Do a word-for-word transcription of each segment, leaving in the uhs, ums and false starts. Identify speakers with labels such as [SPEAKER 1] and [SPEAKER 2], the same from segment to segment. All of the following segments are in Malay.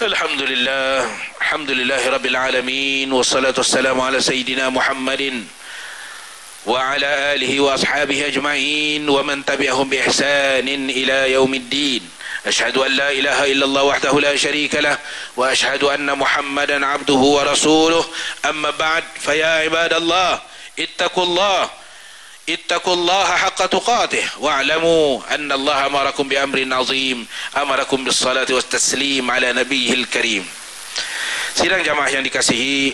[SPEAKER 1] Alhamdulillah, alhamdulillahi rabbil alamin, wassalatu wassalamu ala sayyidina Muhammadin wa ala alihi wa ashabihi ajma'in wa man tabi'ahum bi ihsanin ila yaumiddin. Ashhadu an la ilaha illallah wahdahu la syarika lah wa ashhadu anna Muhammadan abduhu wa rasuluh. Amma ba'd, fa ya ibadallah ittaqullah ittaqullaha haqqa tuqatih wa'lamu anna Allah amarakum bi amrin azim, amarakum bis salati was taslim ala nabiyil karim. Sidang jamaah yang dikasihi,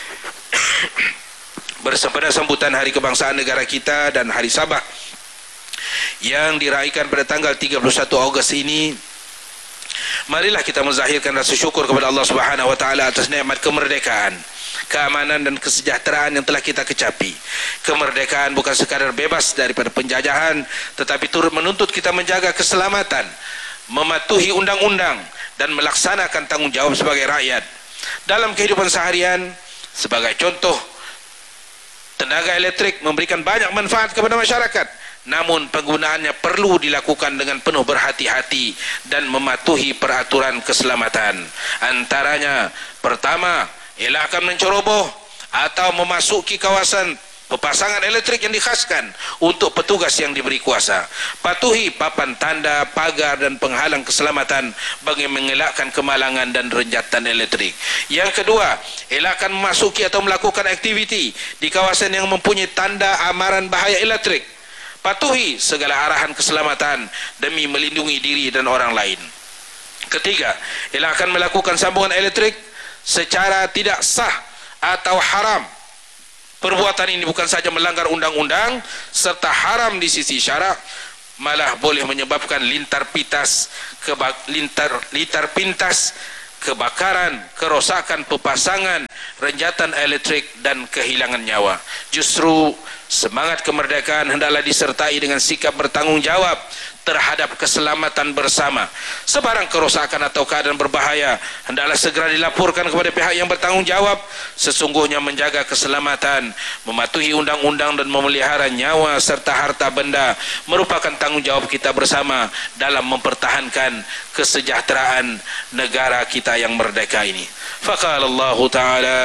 [SPEAKER 1] bersempena sambutan Hari Kebangsaan negara kita dan Hari Sabah yang diraihkan pada tanggal tiga puluh satu Ogos ini, marilah kita menzahirkan rasa syukur kepada Allah Subhanahu wa taala atas nikmat kemerdekaan, keamanan dan kesejahteraan yang telah kita kecapi. Kemerdekaan bukan sekadar bebas daripada penjajahan, tetapi turut menuntut kita menjaga keselamatan, mematuhi undang-undang dan melaksanakan tanggung jawab sebagai rakyat dalam kehidupan seharian. Sebagai contoh, tenaga elektrik memberikan banyak manfaat kepada masyarakat, namun penggunaannya perlu dilakukan dengan penuh berhati-hati dan mematuhi peraturan keselamatan. Antaranya, pertama, elakkan menceroboh atau memasuki kawasan pepasangan elektrik yang dikhaskan untuk petugas yang diberi kuasa. Patuhi papan tanda, pagar dan penghalang keselamatan bagi mengelakkan kemalangan dan renjatan elektrik. Yang kedua, elakkan memasuki atau melakukan aktiviti di kawasan yang mempunyai tanda amaran bahaya elektrik. Patuhi segala arahan keselamatan demi melindungi diri dan orang lain. Ketiga, elakkan melakukan sambungan elektrik secara tidak sah atau haram. Perbuatan ini bukan saja melanggar undang-undang serta haram di sisi syarak, malah boleh menyebabkan lintar pitas, kebak, lintar, lintar pintas, kebakaran, kerosakan pepasangan, renjatan elektrik dan kehilangan nyawa. Justru semangat kemerdekaan hendaklah disertai dengan sikap bertanggung jawab terhadap keselamatan bersama. Sebarang kerosakan atau keadaan berbahaya hendaklah segera dilaporkan kepada pihak yang bertanggung jawab. Sesungguhnya menjaga keselamatan, mematuhi undang-undang dan memelihara nyawa serta harta benda merupakan tanggung jawab kita bersama dalam mempertahankan kesejahteraan negara kita yang merdeka ini. Faqala Allah Ta'ala,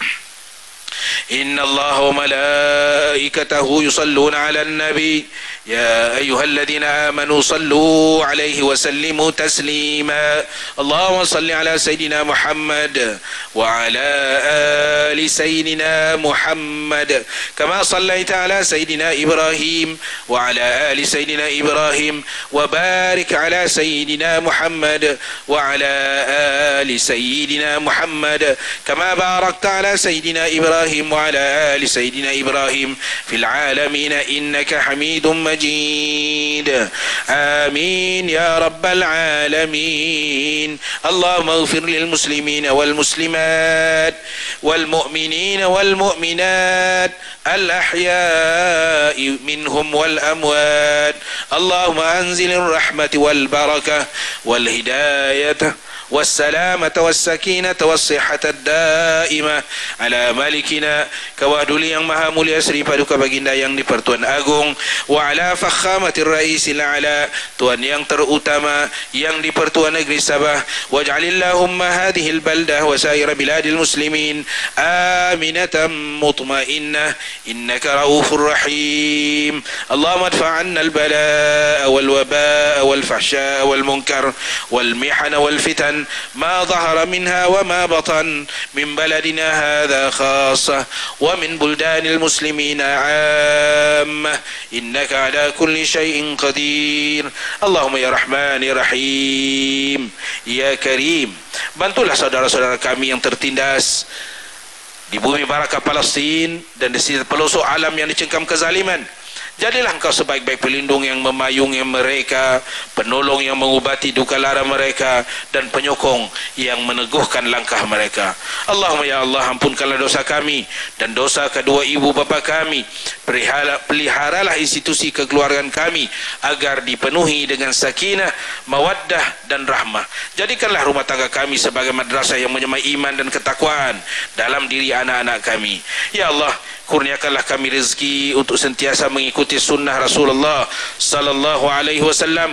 [SPEAKER 1] Inna Allah wa malaikatahu yusalluna ala nabi ya ayyuhalladzina amanu sallu alaihi wa sallimu taslima. Allahumma salli ala Sayyidina Muhammad wa ala ali Sayyidina Muhammad kama sallaita ala Sayyidina Ibrahim wa ala ali Sayyidina Ibrahim wa barik ala Sayyidina Muhammad wa ala ali Sayyidina Muhammad kama barakta ala Sayyidina Ibrahim wa ala ali Sayyidina Ibrahim fil alamin innaka Hamidum Majid. Amin ya rabbal alamin. Allahumma ighfir lil muslimin wal muslimat wal mu'minin wal mu'minat al ahya'i minhum wal amwat. Allahumma anzilir rahmati wal barakah wal hidayah والسلامة والسكينة والصحة الدائمة على مالكنا كوادuli yang maha mulia Sri Paduka Baginda yang di-Pertuan Agung, wa ala fakhamatir raisil ala, tuan yang terutama yang di-Pertuan Negeri Sabah, waj'alillahumma hadhil baldah wa saira biladil muslimin aminatan mutmainnah innaka raufur rahim. Allahumma adfa'anna al-balaa wal wabaa wal fahsyaa wal munkar wal mihana wal fitan ما ظهر منها وما بطن من بلدنا هذا خاصة ومن بلدان المسلمين عامة إنك على كل شيء قدير. اللهم يا رحمن يا رحيم يا كريم. Bantulah saudara-saudara kami yang tertindas di bumi barakah Palestin dan di seluruh pelosok alam yang dicengkam kezaliman. Jadilah engkau sebaik-baik pelindung yang memayungi mereka, penolong yang mengubati duka lara mereka, dan penyokong yang meneguhkan langkah mereka. Allahumma ya Allah, ampunkanlah dosa kami dan dosa kedua ibu bapa kami. Peliharalah institusi kekeluargaan kami agar dipenuhi dengan sakinah, mawaddah dan rahmah. Jadikanlah rumah tangga kami sebagai madrasah yang menyemai iman dan ketakwaan dalam diri anak-anak kami. Ya Allah, kurniakanlah kami rezeki untuk sentiasa mengikuti sunnah Rasulullah sallallahu alaihi wasallam,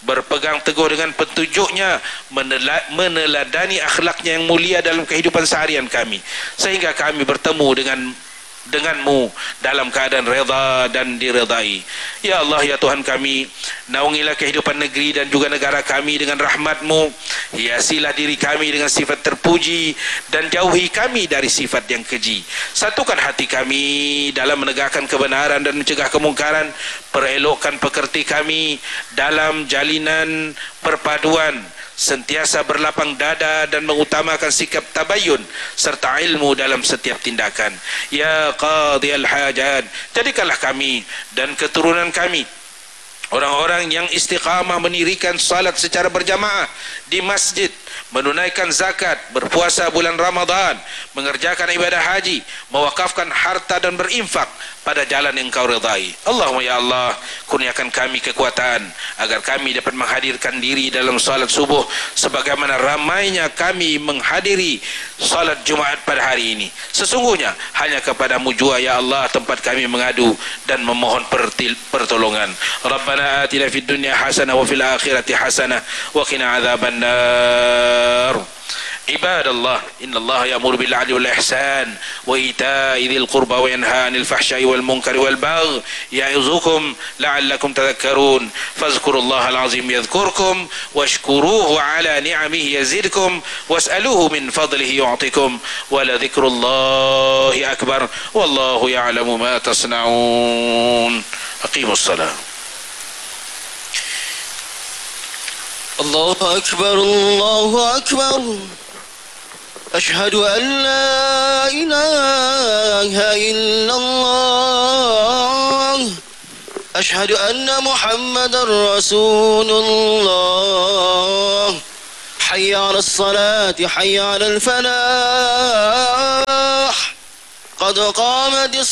[SPEAKER 1] berpegang teguh dengan petunjuknya, meneladani akhlaknya yang mulia dalam kehidupan seharian kami, sehingga kami bertemu dengan denganmu dalam keadaan redha dan diredai. Ya Allah, ya Tuhan kami, naungilah kehidupan negeri dan juga negara kami dengan rahmat-Mu. Hiasilah diri kami dengan sifat terpuji dan jauhi kami dari sifat yang keji. Satukan hati kami dalam menegakkan kebenaran dan mencegah kemungkaran. Perelokkan pekerti kami dalam jalinan perpaduan, sentiasa berlapang dada dan mengutamakan sikap tabayun serta ilmu dalam setiap tindakan. Ya Qadhiyal Hajat, jadikanlah kami dan keturunan kami orang-orang yang istiqamah mendirikan salat secara berjamaah di masjid, menunaikan zakat, berpuasa bulan Ramadan, mengerjakan ibadah haji, mewakafkan harta dan berinfak pada jalan yang Engkau ridai. Allahumma ya Allah, kurniakan kami kekuatan agar kami dapat menghadirkan diri dalam salat subuh sebagaimana ramainya kami menghadiri salat Jumaat pada hari ini. Sesungguhnya hanya kepadamu jua ya Allah tempat kami mengadu dan memohon pertolongan. Rabbana atina fid dunya hasanah wa fil akhirati hasanah wa qina adzaban nar. عباد الله إن الله يأمر بالعدل والإحسان وإيتاء ذي القربى وينهى عن الفحشاء والمنكر والبغي يعظكم لعلكم تذكرون فاذكروا الله العظيم يذكركم واشكروه على نعمه يزدكم واسألوه من فضله يعطكم ولذكر الله أكبر والله يعلم ما تصنعون. أقيموا الصلاة.
[SPEAKER 2] الله أكبر الله أكبر أشهد أن لا إله إلا الله أشهد أن محمد رسول الله حي على الصلاة حي على الفلاح قد قامت الصلاة